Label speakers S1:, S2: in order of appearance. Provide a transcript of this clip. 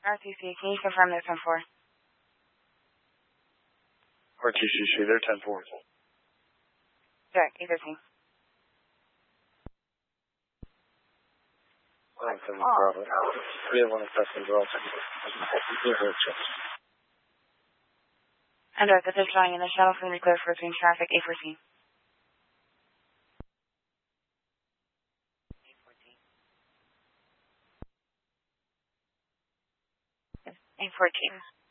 S1: RTC, can you confirm their 10-4?
S2: RTCC, they're 10-4.
S1: Check, A13.
S2: Bravo. We have one assessment as well.
S1: And the pitch line in the shuttle can be clear for between traffic, A14. A14.